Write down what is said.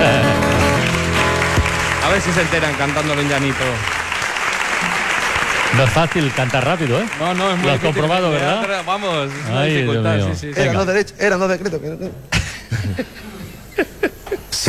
A ver si se enteran cantándolo en llanito. No es fácil cantar rápido, ¿eh? No, es muy difícil. Lo has comprobado, ¿verdad? Vamos, es una Ay, dificultad, Dios mío. sí. Eran dos decretos.